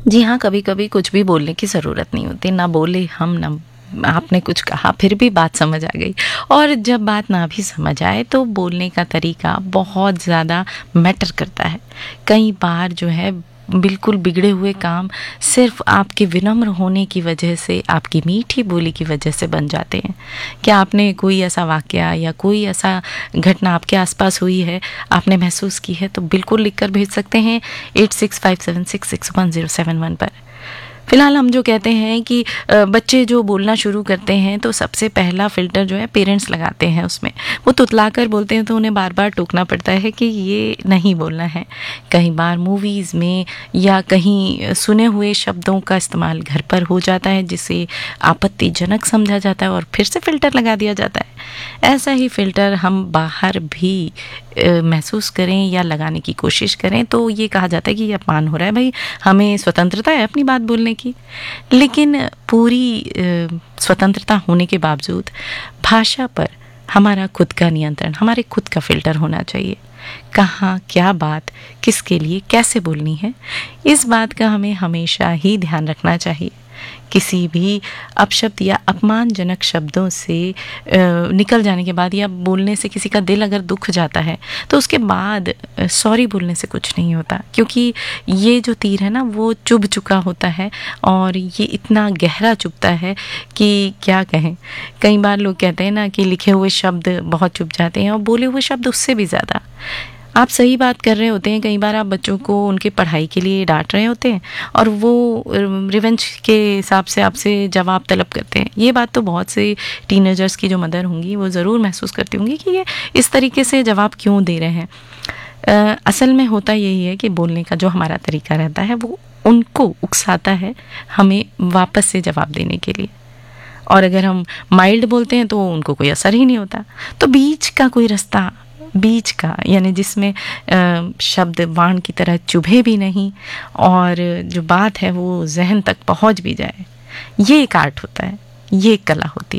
जी हाँ, कभी-कभी कुछ भी बोलने की ज़रूरत नहीं होती, ना बोले हम ना आपने कुछ कहा फिर भी बात समझ आ गई। और जब बात ना भी समझ आए तो बोलने का तरीका बहुत ज़्यादा मैटर करता है। कई बार जो है बिल्कुल बिगड़े हुए काम सिर्फ़ आपके विनम्र होने की वजह से, आपकी मीठी बोली की वजह से बन जाते हैं। क्या आपने कोई ऐसा वाक़या या कोई ऐसा घटना आपके आस-पास हुई है, आपने महसूस की है, तो बिल्कुल लिख कर भेज सकते हैं 8657661071 पर। फिलहाल हम जो कहते हैं कि बच्चे जो बोलना शुरू करते हैं तो सबसे पहला फ़िल्टर जो है पेरेंट्स लगाते हैं उसमें। वो तुतलाकर बोलते हैं तो उन्हें बार-बार टोकना पड़ता है कि ये नहीं बोलना है। कई बार मूवीज़ में या कहीं सुने हुए शब्दों का इस्तेमाल घर पर हो जाता है जिसे आपत्तिजनक समझा जाता है और फिर से फ़िल्टर लगा दिया जाता है। ऐसा ही फ़िल्टर हम बाहर भी महसूस करें या लगाने की कोशिश करें तो ये कहा जाता है कि ये अपमान हो रहा है। भाई, हमें स्वतंत्रता है अपनी बात बोलने की। लेकिन पूरी स्वतंत्रता होने के बावजूद भाषा पर हमारा खुद का नियंत्रण, हमारे खुद का फ़िल्टर होना चाहिए। कहाँ क्या बात किसके लिए कैसे बोलनी है, इस बात का हमें हमेशा ही ध्यान रखना चाहिए। किसी भी अपशब्द या अपमानजनक शब्दों से निकल जाने के बाद या बोलने से किसी का दिल अगर दुख जाता है तो उसके बाद सॉरी बोलने से कुछ नहीं होता, क्योंकि ये जो तीर है ना वो चुभ चुका होता है और ये इतना गहरा चुभता है कि क्या कहें। कई बार लोग कहते हैं ना कि लिखे हुए शब्द बहुत चुभ जाते हैं और बोले हुए शब्द उससे भी ज़्यादा। आप सही बात कर रहे होते हैं, कई बार आप बच्चों को उनके पढ़ाई के लिए डांट रहे होते हैं और वो रिवेंज के हिसाब से आपसे जवाब तलब करते हैं। ये बात तो बहुत से टीनेजर्स की जो मदर होंगी वो ज़रूर महसूस करती होंगी कि ये इस तरीके से जवाब क्यों दे रहे हैं। असल में होता यही है कि बोलने का जो हमारा तरीका रहता है वो उनको उकसाता है हमें वापस से जवाब देने के लिए। और अगर हम माइल्ड बोलते हैं तो उनको कोई असर ही नहीं होता। तो बीच का कोई रास्ता, बीच का यानी जिसमें शब्द बाण की तरह चुभे भी नहीं और जो बात है वो ज़हन तक पहुंच भी जाए, ये एक आर्ट होता है, ये एक कला होती है।